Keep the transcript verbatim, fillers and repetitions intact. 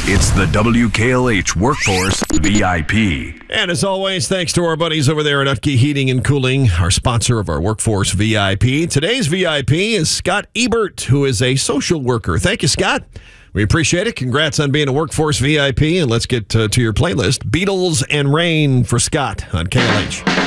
It's the W K L H Workforce V I P. And as always, thanks to our buddies over there at Utke Heating and Cooling, our sponsor of our Workforce V I P. Today's V I P is Scott Ebert, who is a social worker. Thank you, Scott. We appreciate it. Congrats on being a Workforce V I P. And let's get uh, to your playlist. Beatles and Rain for Scott on K L H.